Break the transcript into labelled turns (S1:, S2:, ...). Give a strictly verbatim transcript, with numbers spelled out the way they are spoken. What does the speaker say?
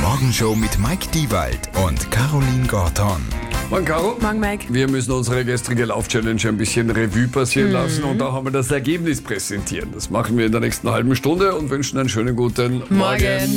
S1: Morgenshow mit Mike Diewald und Caroline Gorton.
S2: Morgen, Caro.
S3: Morgen, Mike.
S2: Wir müssen unsere gestrige Lauf-Challenge ein bisschen Revue passieren mhm. lassen und da haben wir das Ergebnis präsentieren. Das machen wir in der nächsten halben Stunde und wünschen einen schönen guten Morgen.
S3: Morgen.